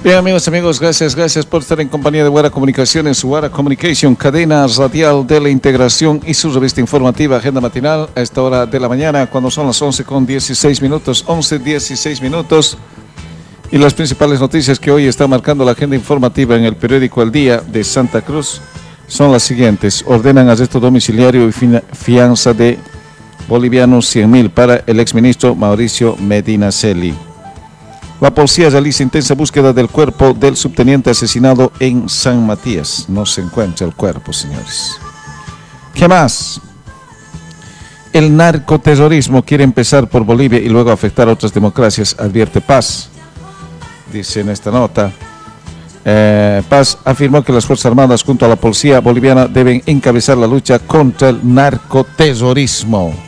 Bien, amigos, gracias por estar en compañía de Guara Comunicaciones, Guara Communication, cadena radial de la integración y su revista informativa, agenda matinal, a esta hora de la mañana, cuando son las 11:16 minutos, 11:16 minutos. Y las principales noticias que hoy está marcando la agenda informativa en el periódico El Día de Santa Cruz son las siguientes. Ordenan arresto domiciliario y fianza de bolivianos 100.000 para el exministro Mauricio Medinaceli. La policía realiza intensa búsqueda del cuerpo del subteniente asesinado en San Matías. No se encuentra el cuerpo, señores. ¿Qué más? El narcoterrorismo quiere empezar por Bolivia y luego afectar a otras democracias, advierte Paz. Dice en esta nota, Paz afirmó que las Fuerzas Armadas junto a la policía boliviana deben encabezar la lucha contra el narcoterrorismo.